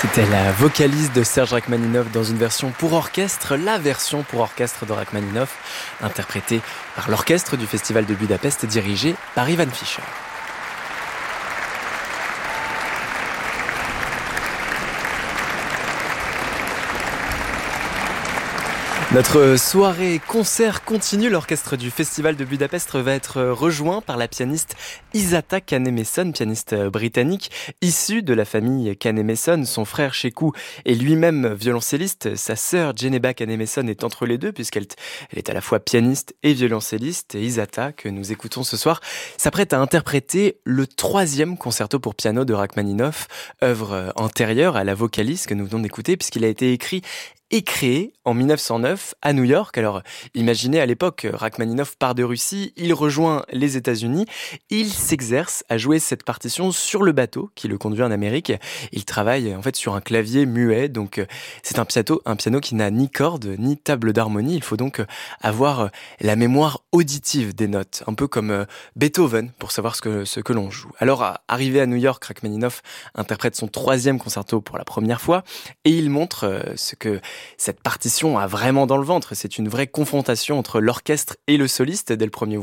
C'était la vocaliste de Serge Rachmaninov dans une version pour orchestre, la version pour orchestre de Rachmaninov, interprétée par l'orchestre du Festival de Budapest dirigé par Ivan Fischer. Notre soirée concert continue. L'orchestre du Festival de Budapest va être rejoint par la pianiste Isata Kahn-Emesson, pianiste britannique, issue de la famille Kahn-Emesson. Son frère Sheku est lui-même violoncelliste. Sa sœur Geneba Kahn-Emesson est entre les deux puisqu'elle est à la fois pianiste et violoncelliste. Et Isata, que nous écoutons ce soir, s'apprête à interpréter le 3e concerto pour piano de Rachmaninov, œuvre antérieure à la vocaliste que nous venons d'écouter puisqu'il a été écrit et créé en 1909 à New York. Alors, imaginez à l'époque, Rachmaninov part de Russie, il rejoint les États-Unis, il s'exerce à jouer cette partition sur le bateau qui le conduit en Amérique. Il travaille en fait sur un clavier muet, donc c'est un piano qui n'a ni cordes ni table d'harmonie. Il faut donc avoir la mémoire auditive des notes, un peu comme Beethoven pour savoir ce que l'on joue. Alors, arrivé à New York, Rachmaninov interprète son 3e concerto pour la première fois et il montre ce que cette partition a vraiment dans le ventre. C'est une vraie confrontation entre l'orchestre et le soliste dès le premier